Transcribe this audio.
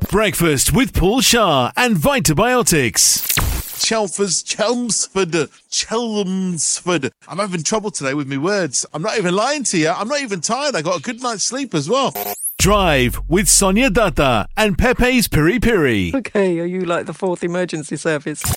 Breakfast with Paul Shah and Vitabiotics. Chelmsford. I'm having trouble today with my words. I'm not even lying to you. I'm not even tired. I got a good night's sleep as well. Drive with Sonia Datta and Pepe's Piri Piri. Okay, are you like the fourth emergency service?